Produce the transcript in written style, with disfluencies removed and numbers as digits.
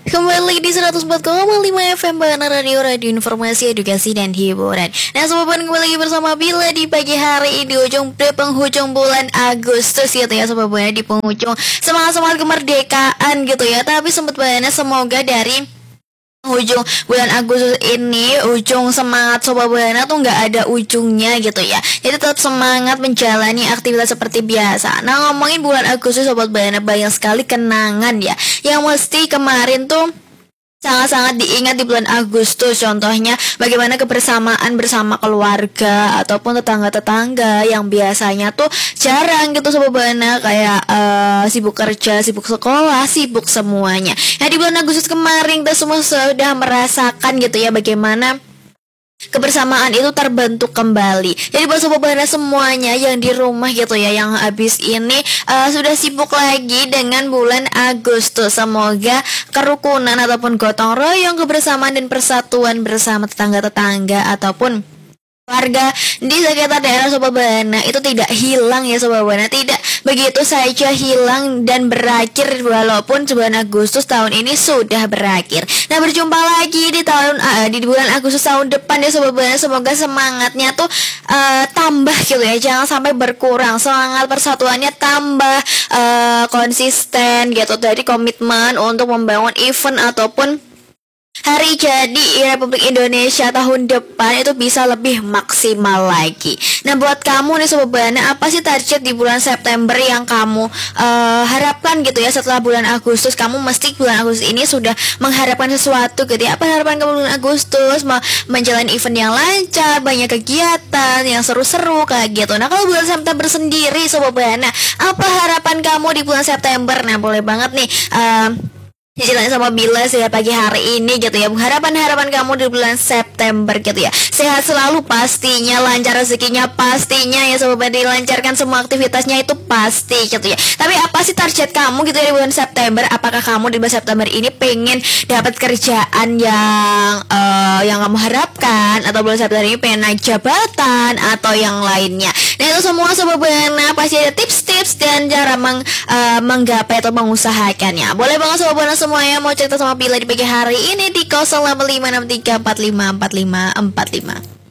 Kembali di 104,5 FM Bana Radio Informasi, Edukasi, dan Hiburan. Nah sobat Bana, kembali lagi bersama Bila di pagi hari di penghujung bulan Agustus gitu ya sobat Bana. Di penghujung semangat kemerdekaan gitu ya. Tapi sobat Bana, semoga dari ujung bulan Agustus ini, ujung semangat sobat Bana tuh nggak ada ujungnya gitu ya. Jadi tetap semangat menjalani aktivitas seperti biasa. Nah ngomongin bulan Agustus sobat Bana, banyak sekali kenangan ya yang mesti kemarin tuh sangat-sangat diingat di bulan Agustus. Contohnya bagaimana kebersamaan bersama keluarga ataupun tetangga-tetangga yang biasanya tuh jarang gitu sobat Bana, kayak sibuk kerja, sibuk sekolah, sibuk semuanya. Nah di bulan Agustus kemarin kita semua sudah merasakan gitu ya bagaimana kebersamaan itu terbentuk kembali. Jadi buat sobat Bana semuanya yang di rumah gitu ya, yang habis ini sudah sibuk lagi dengan bulan Agustus, semoga kerukunan ataupun gotong royong, kebersamaan dan persatuan bersama tetangga-tetangga ataupun warga di sekitar daerah sobat Bana itu tidak hilang ya sobat Bana, tidak begitu saja hilang dan berakhir walaupun bulan Agustus tahun ini sudah berakhir. Nah berjumpa lagi di bulan Agustus tahun depan ya sobat Bana, semoga semangatnya tuh tambah gitu ya, jangan sampai berkurang, semangat persatuannya tambah konsisten gitu, dari komitmen untuk membangun event ataupun hari jadi Republik Indonesia tahun depan itu bisa lebih maksimal lagi. Nah buat kamu nih sobat Bana, apa sih target di bulan September yang kamu harapkan gitu ya setelah bulan Agustus? Kamu mesti bulan Agustus ini sudah mengharapkan sesuatu gitu ya. Apa harapan kamu bulan Agustus? Menjalani event yang lancar, banyak kegiatan yang seru-seru kayak gitu. Nah kalau bulan September sendiri sobat Bana, apa harapan kamu di bulan September? Nah boleh banget nih cicilannya sama Bila sih pagi hari ini gitu ya. Harapan-harapan kamu di bulan September gitu ya. Sehat selalu pastinya, lancar rezekinya pastinya ya sobat Bana, dilancarkan semua aktivitasnya itu pasti gitu ya. Tapi apa sih target kamu gitu ya di bulan September? Apakah kamu di bulan September ini pengen dapat kerjaan yang kamu harapkan, atau bulan September ini pengen naik jabatan atau yang lainnya? Nah itu semua sobat Bana pasti ada tips-tips dan cara menggapai atau mengusahakannya. Boleh banget sobat Bana semuanya mau cerita sama Bila di pagi hari ini di 085634545545.